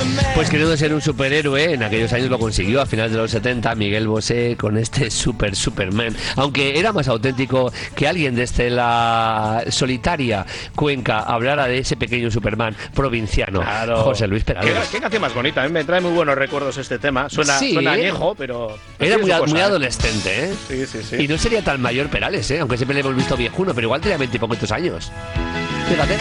Pues queriendo ser un superhéroe, en aquellos años lo consiguió a finales de los 70 Miguel Bosé con este Superman. Aunque era más auténtico que alguien desde la solitaria Cuenca hablara de ese pequeño Superman provinciano. Claro. José Luis Perales. ¿Qué canción más bonita? A mí me trae muy buenos recuerdos este tema. Suena añejo, pero... Era muy cosa, adolescente, ¿eh? Sí. Y no sería tan mayor Perales, ¿eh? Aunque siempre le hemos visto viejuno, pero igual tenía 20 y poquitos años. Fíjate.